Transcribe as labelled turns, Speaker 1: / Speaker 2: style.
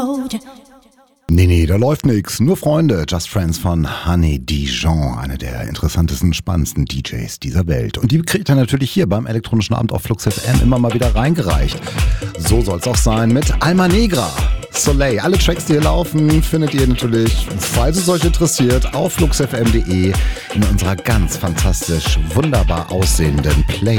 Speaker 1: Nee, da läuft nix. Nur Freunde. Just Friends von Honey Dijon. Eine der interessantesten, spannendsten DJs dieser Welt. Und die kriegt er natürlich hier beim elektronischen Abend auf Flux FM immer mal wieder reingereicht. So soll's auch sein mit Alma Negra. Soleil. Alle Tracks, die hier laufen, findet ihr natürlich, falls es euch interessiert, auf fluxfm.de in unserer ganz fantastisch, wunderbar aussehenden Playlist.